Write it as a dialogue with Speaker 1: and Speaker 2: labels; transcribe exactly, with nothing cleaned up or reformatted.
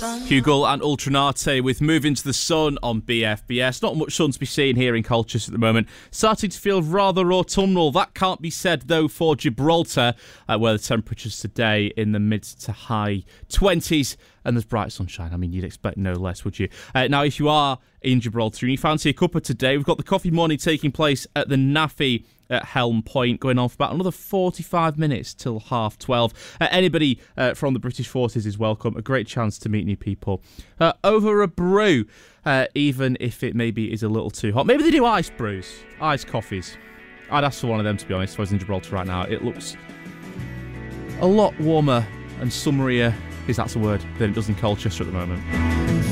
Speaker 1: Hugel and Ultranate with Move Into the Sun on B F B S. Not much sun to be seen here in Colchester at the moment. Starting to feel rather autumnal. That can't be said, though, for Gibraltar, uh, where the temperatures today in the mid to high twenties. And there's bright sunshine. I mean, you'd expect no less, would you? Uh, now, if you are in Gibraltar and you fancy a cuppa today, we've got the coffee morning taking place at the Naffy at Helm Point, going on for about another forty-five minutes till half twelve. Uh, anybody uh, from the British Forces is welcome. A great chance to meet new people uh, over a brew, uh, even if it maybe is a little too hot. Maybe they do ice brews, ice coffees. I'd ask for one of them, to be honest, if I was in Gibraltar right now. It looks a lot warmer and summerier, if that's a word, than it does in Colchester at the moment.